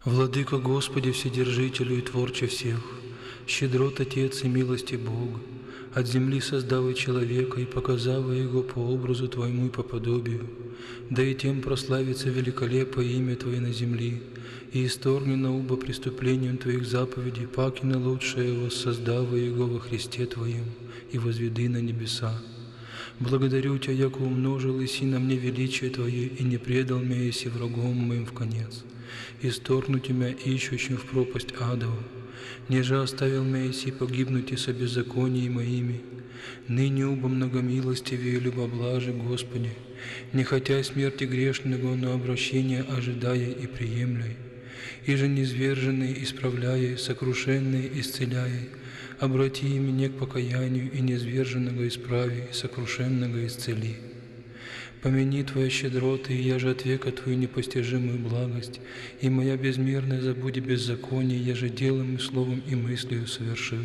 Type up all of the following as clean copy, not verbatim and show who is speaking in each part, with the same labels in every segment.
Speaker 1: Владыка Господи, Вседержителю и Творче всех, щедрот Отец и милости Бог, от земли создавай человека и показавай его по образу Твоему и по подобию, да и тем прославится великолепое имя Твое на земли, и исторгни на оба преступлением Твоих заповедей, паки на лучшее воссоздавай его во Христе Твоем и возведи на небеса. Благодарю Тебя, яко умножил иси на мне величие Твое, и не предал меня иси врагом моим в конец. Исторгнуть меня ищущим в пропасть адову, неже оставил меня иси погибнуть и со беззаконии моими. Ныне убо многомилостивее и любоблаже, Господи, не хотя смерти грешного, но обращения ожидая и приемляй. И же низверженные исправляя, сокрушенные исцеляя, обрати меня к покаянию, и низверженного исправи, и сокрушенного исцели. Помяни Твоя щедроты, и я же от века Твою непостижимую благость, и моя безмерная забуди беззаконие, я же делом и словом и мыслью соверших.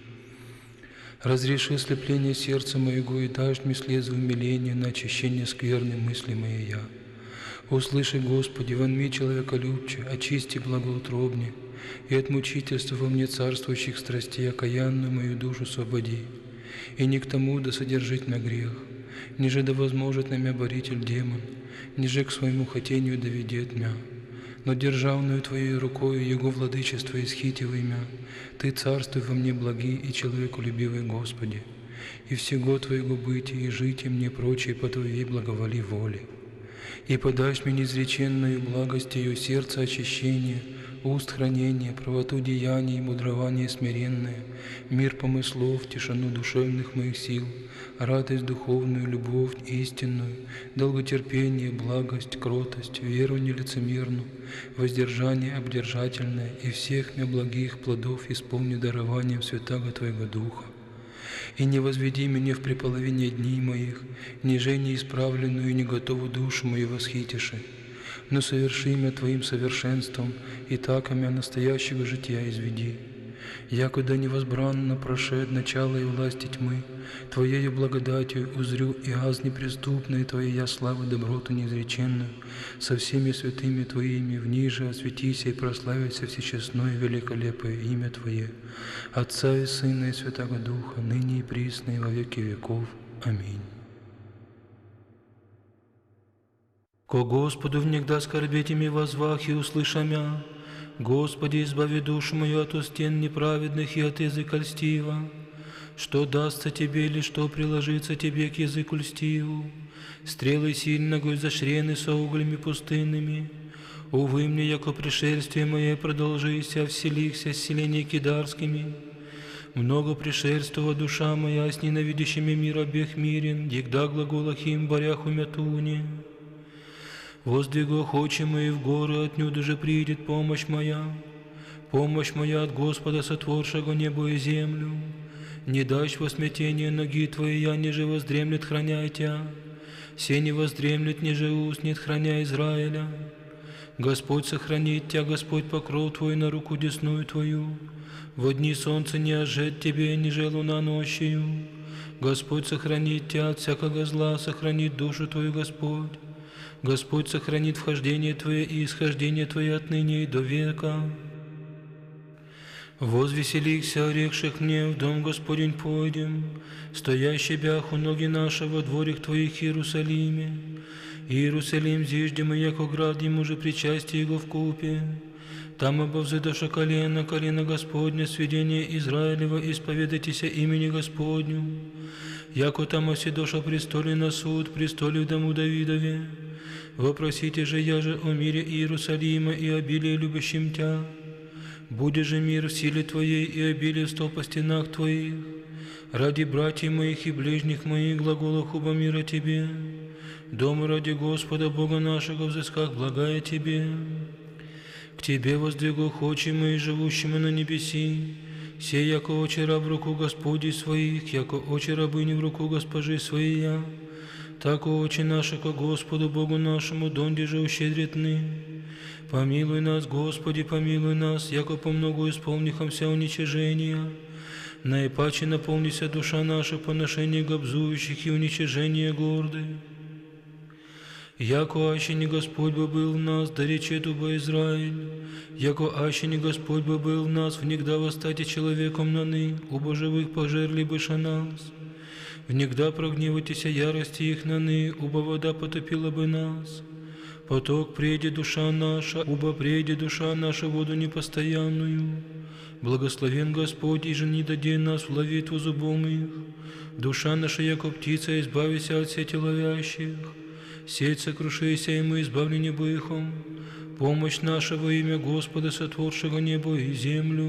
Speaker 1: Разреши слепление сердца моего, и дашь мне слезы умиления на очищение скверной мысли моей я. Услыши, Господи, вонми человеколюбче, очисти благоутробне, и от мучительства во мне царствующих страстей окаянную мою душу освободи, и не к тому да содержить на грех, ниже да возможет на мя боритель демон, ниже к своему хотению доведет мя. Но державную Твоей рукою Его владычество исхитивай мя, Ты царствуй во мне благий и человеколюбивый, Господи, и всего Твоего бытия и жития мне прочее по Твоей благоволи воле. И подашь мне неизреченную благостью сердце очищения, уст хранения, правоту деяний, мудрование смиренное, мир помыслов, тишину душевных моих сил, радость духовную, любовь истинную, долготерпение, благость, кротость, веру нелицемерную, воздержание обдержательное, и всех мне благих плодов исполни дарованием святаго Твоего Духа. И не возведи меня в преполовине дней моих, ниже неисправленную и не готову душу мою восхитиши, но соверши меня Твоим совершенством, и так меня настоящего жития изведи. Якуда невозбранно прошед начало и власти тьмы, Твоею благодатью узрю и аз неприступной Твоей я славы доброту неизреченную, со всеми святыми Твоими вниже осветися и прославится всечестное и великолепое имя Твое, Отца и Сына и Святаго Духа, ныне и присно и во веки веков. Аминь. Ко Господу внегда скорбеть ими возвах и услыша мя, Господи, избави душу мою от устен неправедных и от языка льстива. Что дастся Тебе или что приложится Тебе к языку льстиву? Стрелы сильного изощрены со углями пустынными. Увы мне, яко пришествие мое продолжися, вселихся с селения кидарскими. Много пришельствова душа моя с ненавидящими мир обех мирен, егда глаголах им барях умятуне. Воздвигох очи мои в горы, отнюдь же придет помощь моя от Господа, сотворшего небо и землю. Не дашь во смятение ноги Твои, я ниже воздремлет, храняй Тя, се не воздремлет, ниже уснет, храня Израиля. Господь сохранит Тя, Господь покров Твой на руку десную Твою, во дни солнца не ожет Тебе, ниже луна ночью. Господь сохранит Тя от всякого зла, сохранит душу Твою Господь. Господь сохранит вхождение Твое и исхождение Твое отныне и до века. Возвеселихся, орекших мне, в дом Господень пойдем, стоящий бяху ноги нашего дворик Твоих в Иерусалиме. Иерусалим зиждем, и яко град ему же причастие его вкупе. Там обовзыдоша колено Господня, сведение Израилева, исповедайтеся имени Господню. Яко там оседоша престоле на суд, престоле в дому Давидове. Вопросите же я же о мире Иерусалима и обилии любящим Тя. Будет же мир в силе Твоей и обилие стол по стенах Твоих. Ради братьев моих и ближних моих глаголах оба мира Тебе. Дома ради Господа Бога нашего взысках благая Тебе. К Тебе воздвигох очи мои, живущими на небеси, сей яко очи раб в руку Господей своих, яко очи рабыни в руку госпожи своей я. Так очи наши ко Господу Богу нашему, донде же ущедритны. Помилуй нас, Господи, помилуй нас, яко по многу исполнихомся уничижения. Наипаче наполнися душа наша поношение гобзующих и уничижение горды. Яко аще не Господь бы был в нас, да речет убо Израиль, яко аще не Господь бы был в нас, внегда восстати человеком наны, убо живых пожерли быша нас. Внегда прогневайтеся ярости их наны, убо вода потопила бы нас. Поток прежде душа наша, убо прежде душа наша воду непостоянную. Благословен Господь, и же не даде нас в ловитву зубом их. Душа наша, яко птица, избавися от сети ловящих. Сеть сокрушися, и мы избавлены быхом. Помощь наша во имя Господа, сотворшего небо и землю.